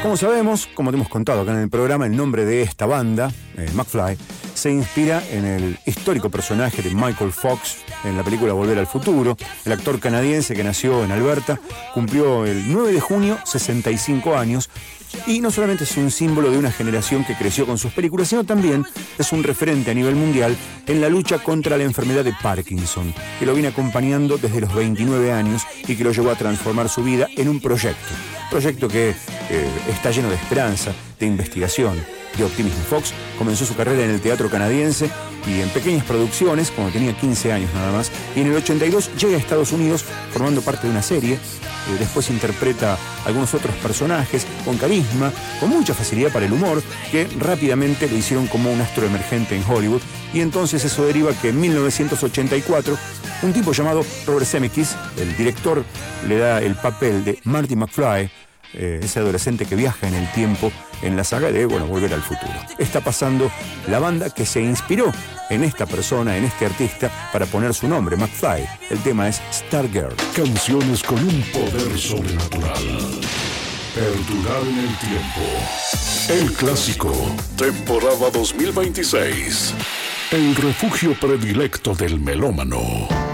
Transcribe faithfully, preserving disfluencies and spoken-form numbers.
Como sabemos, como te hemos contado acá en el programa, el nombre de esta banda, eh, McFly, se inspira en el histórico personaje de Michael Fox en la película Volver al Futuro. El actor canadiense que nació en Alberta cumplió el nueve de junio sesenta y cinco años y no solamente es un símbolo de una generación que creció con sus películas, sino también es un referente a nivel mundial en la lucha contra la enfermedad de Parkinson, que lo viene acompañando desde los veintinueve años y que lo llevó a transformar su vida en un proyecto. Proyecto que eh, está lleno de esperanza, de investigación, de optimismo. Fox comenzó su carrera en el teatro canadiense y en pequeñas producciones cuando tenía quince años nada más, y en el ochenta y dos llega a Estados Unidos formando parte de una serie. Eh, después interpreta algunos otros personajes con carisma, con mucha facilidad para el humor, que rápidamente lo hicieron como un astro emergente en Hollywood, y entonces eso deriva que en mil novecientos ochenta y cuatro un tipo llamado Robert Zemeckis, el director, le da el papel de Marty McFly, eh, ese adolescente que viaja en el tiempo en la saga de, bueno, Volver al Futuro. Está pasando la banda que se inspiró en esta persona, en este artista, para poner su nombre, McFly. El tema es Stargirl. Canciones con un poder sobrenatural. Perdurar en el tiempo. El clásico. Temporada dos mil veintiséis. El refugio predilecto del melómano.